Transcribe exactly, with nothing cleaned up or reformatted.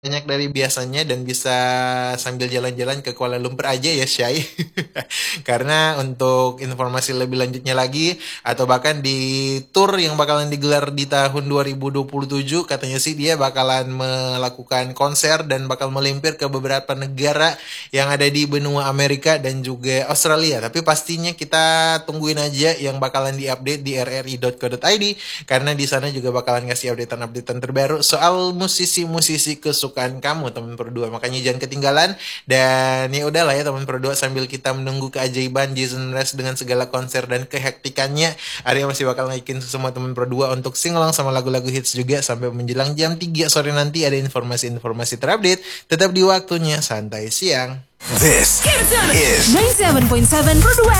banyak dari biasanya dan bisa sambil jalan-jalan ke Kuala Lumpur aja ya Syai. Karena untuk informasi lebih lanjutnya lagi atau bahkan di tour yang bakalan digelar di tahun dua ribu dua puluh tujuh katanya sih dia bakalan melakukan konser dan bakal melimpir ke beberapa negara yang ada di benua Amerika dan juga Australia. Tapi pastinya kita tungguin aja yang bakalan diupdate di r r i dot co dot i d karena di sana juga bakalan ngasih updatean-updatean terbaru soal musisi-musisi kesukaan kamu teman berdua. Makanya jangan ketinggalan dan ya udahlah ya teman berdua sambil kita menunggu keajaiban Jason Mraz dengan segala konser dan kehektikannya. Arya masih bakal naikin semua teman berdua untuk singelong sama lagu-lagu hits juga sampai menjelang jam tiga sore nanti ada informasi-informasi terupdate. Tetap di waktunya santai siang. This is ninety-seven point seven Pro dua